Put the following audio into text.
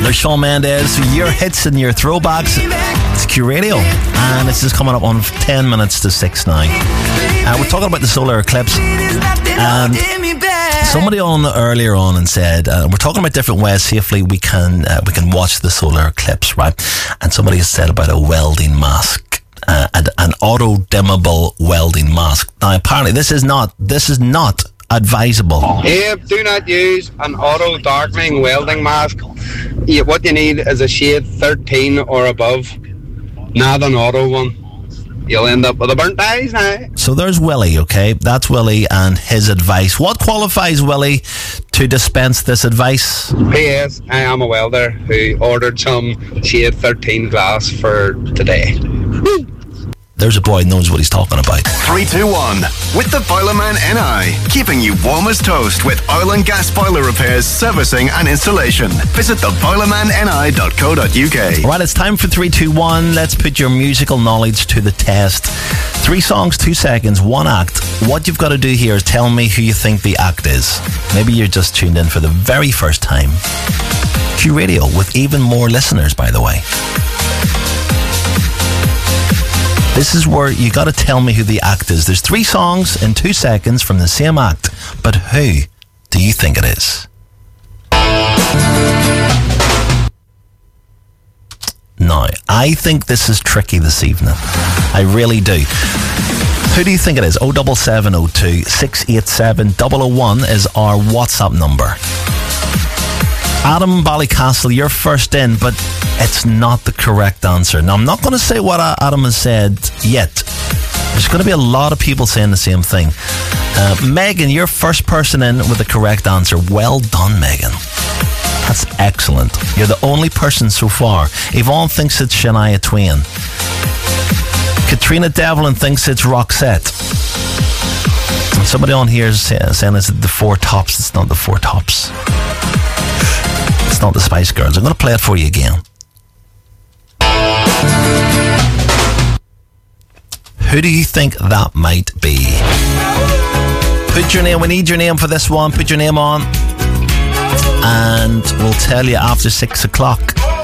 There's Shawn Mendes, your hits and your throwbacks. It's Q Radio, and it's just coming up on 10 minutes to 6 now. We're talking about the solar eclipse, and somebody on earlier on and said we're talking about different ways safely we can watch the solar eclipse, right? And somebody has said about a welding mask, an auto-dimmable welding mask. Now, apparently, this is not advisable. Do not use an auto darkening welding mask. What you need is a shade 13 or above, not an auto one. You'll end up with a burnt eyes now. So there's Willie, okay? That's Willie and his advice. What qualifies Willie to dispense this advice? P.S. I am a welder who ordered some shade 13 glass for today. There's a boy who knows what he's talking about. 321 with the Boilerman NI, keeping you warm as toast with oil and gas boiler repairs, servicing and installation. Visit theboilermanni.co.uk. Right, it's time for 321. Let's put your musical knowledge to the test. 3 songs, 2 seconds, 1 act. What you've got to do here is tell me who you think the act is. Maybe you're just tuned in for the very first time. Q Radio with even more listeners, by the way. This is where you got to tell me who the act is. There's 3 songs in 2 seconds from the same act, but who do you think it is? Now, I think this is tricky this evening. I really do. Who do you think it is? 07702 687 001 is our WhatsApp number. Adam Ballycastle, you're first in, but it's not the correct answer. Now, I'm not going to say what Adam has said yet. There's going to be a lot of people saying the same thing. Megan, you're first person in with the correct answer. Well done, Megan. That's excellent. You're the only person so far. Yvonne thinks it's Shania Twain. Katrina Devlin thinks it's Roxette. And somebody on here is saying it's the Four Tops. It's not the Four Tops. It's not the Spice Girls. I'm going to play it for you again. Who do you think that might be? Put your name. We need your name for this one. Put your name on, and we'll tell you after 6 o'clock.